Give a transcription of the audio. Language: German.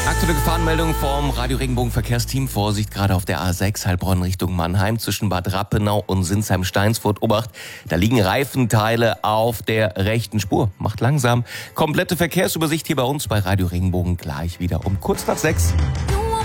Aktuelle Gefahrenmeldung vom Radio Regenbogen Verkehrsteam. Vorsicht, gerade auf der A6 Heilbronn Richtung Mannheim zwischen Bad Rappenau und Sinsheim-Steinsfurt. Obacht, da liegen Reifenteile auf der rechten Spur. Macht langsam. Komplette Verkehrsübersicht hier bei uns bei Radio Regenbogen gleich wieder um kurz nach 6.